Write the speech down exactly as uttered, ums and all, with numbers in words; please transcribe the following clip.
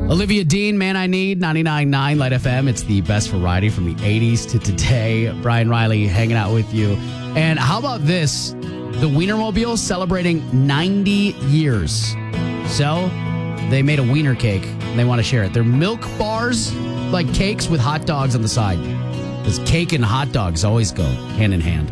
Olivia Dean, Man I Need, ninety-nine point nine Light F M. It's the best variety from the eighties to today. Brian Riley hanging out with you. And how about this? The Wienermobile celebrating ninety years. So they made a wiener cake and they want to share it. They're milk bars, like cakes with hot dogs on the side. Because cake and hot dogs always go hand in hand.